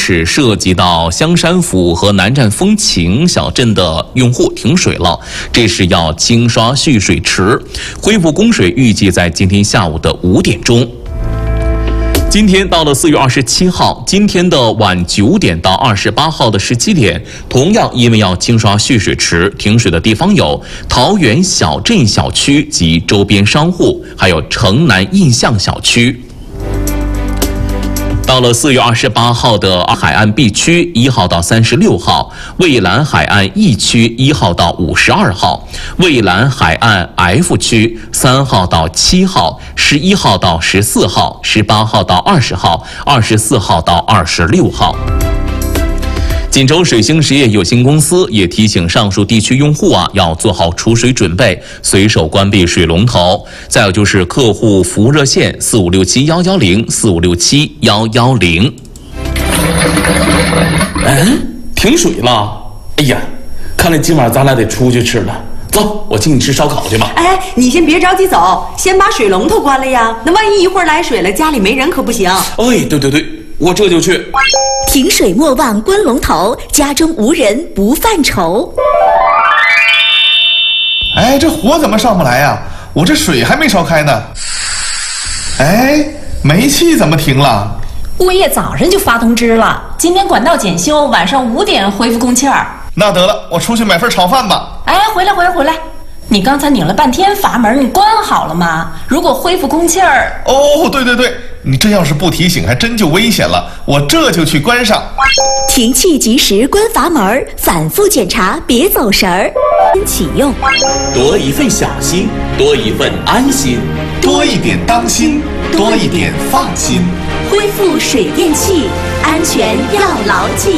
是涉及到香山府和南站风情小镇的用户停水了，这是要清刷蓄水池，恢复供水预计在今天下午的5点钟。今天到了4月27号，今天的晚9点到28号的17点，同样因为要清刷蓄水池，停水的地方有桃园小镇小区及周边商户，还有城南印象小区。到了4月28号的海岸 B 区1号到36号，蔚蓝海岸 E 区1号到52号，蔚蓝海岸 F 区3号到7号，11号到14号，18号到20号，24号到26号。锦州水星实业有限公司也提醒上述地区用户要做好储水准备，随手关闭水龙头。再有就是客户服务热线4567-110，4567-110。 停水了！哎呀，看来今晚咱俩得出去吃了。走，我请你吃烧烤去吧。 哎，你先别着急走，先把水龙头关了呀。那万一一会儿来水了，家里没人可不行。 哎，对，我这就去。 停水莫忘关龙头，家中无人不犯愁。 哎，这火怎么上不来呀？我这水还没烧开呢。哎，煤气怎么停了？ 物业早上就发通知了，今天管道检修，晚上5点恢复供气儿。 那得了，我出去买份炒饭吧。 哎，回来！你刚才拧了半天阀门，你关好了吗？如果恢复供气儿…… 哦，对，你这要是不提醒，还真就危险了。我这就去关上。 停气及时关阀门，反复检查，别走神儿。启用， 多一份小心，多一份安心， 多一点当心，多一点放心。 恢复水电气，安全要牢记。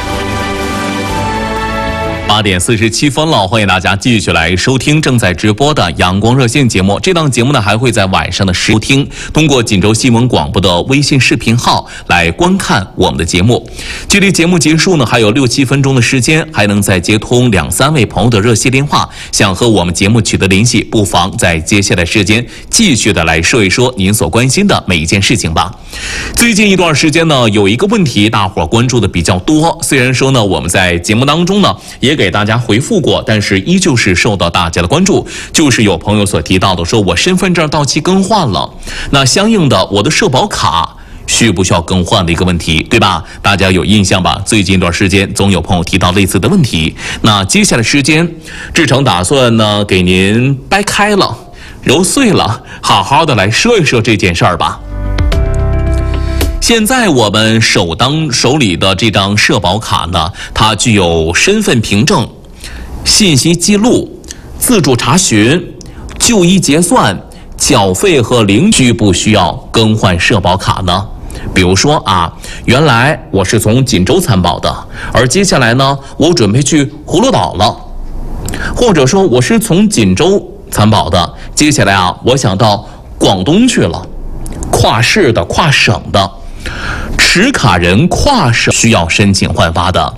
8点47分了，欢迎大家继续来收听正在直播的阳光热线节目。这档节目呢还会在晚上的收听，通过锦州新闻广播的微信视频号来观看我们的节目。距离节目结束呢还有6-7分钟的时间，还能再接通2-3位朋友的热线电话。想和我们节目取得联系，不妨在接下来时间继续的来说一说您所关心的每一件事情吧。最近一段时间呢，有一个问题大伙关注的比较多，虽然说呢我们在节目当中呢也给大家回复过，但是依旧是受到大家的关注，就是有朋友所提到的，说我身份证到期更换了，那相应的我的社保卡需不需要更换的一个问题，对吧？大家有印象吧？最近一段时间总有朋友提到类似的问题。那接下来时间，志成打算呢给您掰开了揉碎了，好好的来说一说这件事儿吧。现在我们手里的这张社保卡呢，它具有身份凭证、信息记录、自助查询、就医结算、缴费和领取，不需要更换社保卡呢？比如说原来我是从锦州参保的，而接下来呢，我准备去葫芦岛了，或者说我是从锦州参保的，接下来我想到广东去了，跨市的、跨省的。持卡人跨省需要申请换发的，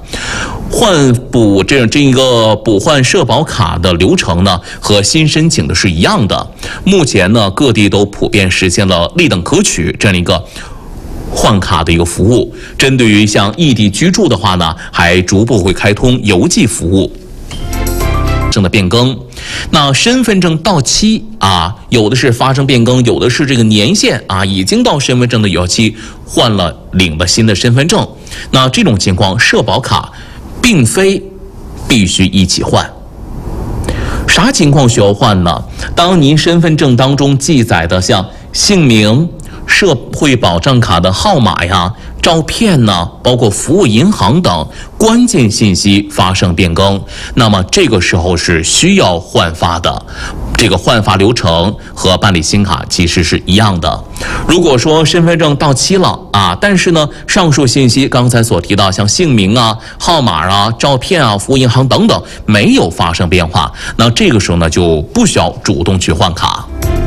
这个补换社保卡的流程呢，和新申请的是一样的。目前呢，各地都普遍实现了立等可取这样一个换卡的一个服务。针对于像异地居住的话呢，还逐步会开通邮寄服务。证的变更，那身份证到期有的是发生变更，有的是这个年限已经到身份证的有效期，换了领了新的身份证。那这种情况，社保卡并非必须一起换。啥情况需要换呢？当您身份证当中记载的像姓名、社会保障卡的号码呀、照片呢，包括服务银行等关键信息发生变更，那么这个时候是需要换发的。这个换发流程和办理新卡其实是一样的。如果说身份证到期了但是呢，上述信息刚才所提到像姓名号码照片服务银行等等没有发生变化，那这个时候呢就不需要主动去换卡。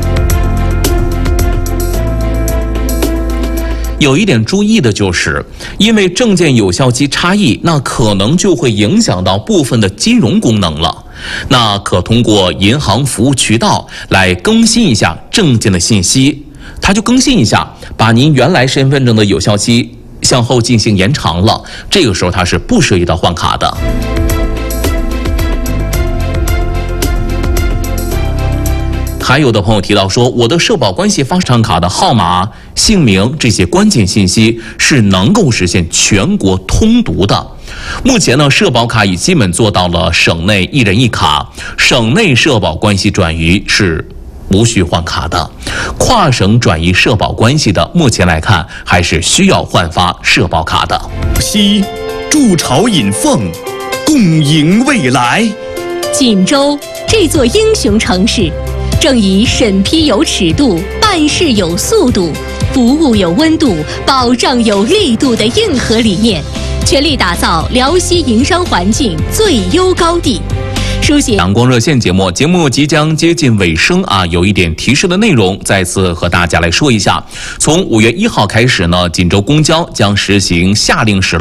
有一点注意的就是，因为证件有效期差异，那可能就会影响到部分的金融功能了。那可通过银行服务渠道来更新一下证件的信息，它就更新一下，把您原来身份证的有效期向后进行延长了，这个时候它是不涉及到换卡的。还有的朋友提到说，我的社保关系发放卡的号码、姓名这些关键信息是能够实现全国通读的。目前呢，社保卡已基本做到了省内一人一卡，省内社保关系转移是无需换卡的。跨省转移社保关系的，目前来看还是需要换发社保卡的。 西筑巢引凤，共赢未来。 锦州这座英雄城市，正以审批有尺度、办事有速度、服务有温度、保障有力度的硬核理念，全力打造辽西营商环境最优高地。书写阳光热线节目即将接近尾声啊，有一点提示的内容，再次和大家来说一下。从5月1号开始呢，锦州公交将实行夏令时